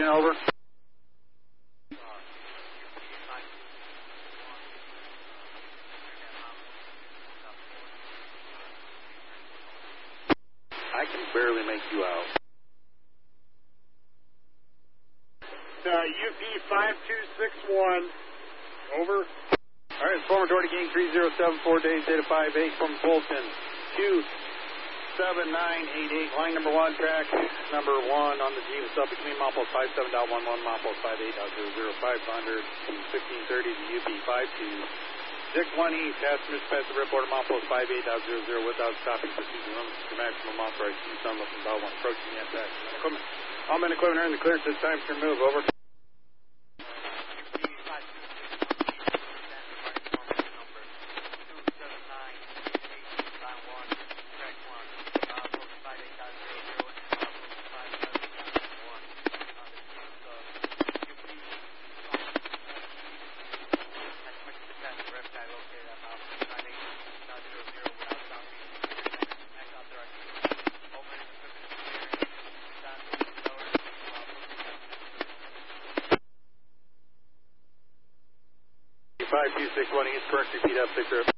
over. I can barely make you out. UP 5261, over. All right, former Doherty Gang 3074, days data 58 from Fulton, 27988, line number 1, track number 1 on the Geneva sub between milepost 57.11, milepost 58.00, 500 to 1530 to UP 5261 East, passengers pass the reporter milepost 58.00 without stopping, proceeding limits to maximum authorized speed, sun looking about 1, approaching the impact. Equipment. All men equipment are in the clearance this time to move, over. Five two six one East, current repeat up 6